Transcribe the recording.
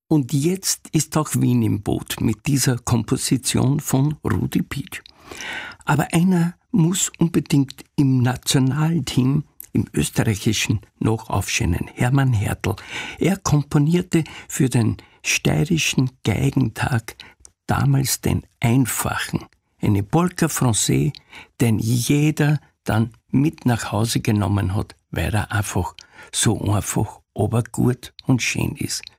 Und jetzt ist auch Wien im Boot mit dieser Komposition von Rudi Pietsch. Aber einer muss unbedingt im Nationalteam, im österreichischen, noch aufscheinen. Hermann Hertel. Er komponierte für den steirischen Geigentag damals den einfachen, eine Polka Française, den jeder dann mit nach Hause genommen hat, weil er einfach so einfach, aber gut und schön ist.